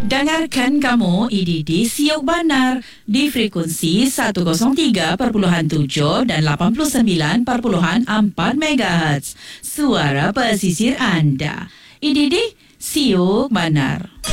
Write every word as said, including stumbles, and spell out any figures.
Dengarkan kamu I D D Siok Banar di frekuensi seratus tiga perpuluhan tujuh dan lapan puluh sembilan perpuluhan empat megahertz. Suara pesisir anda. I D D Siok Banar.